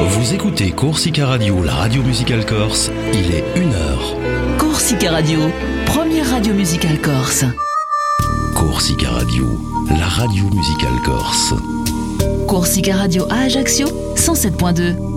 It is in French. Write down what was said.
Vous écoutez Corsica Radio, la radio musicale corse, il est 1h. Corsica Radio, première radio musicale corse. Corsica Radio, la radio musicale corse. Corsica Radio à Ajaccio, 107.2.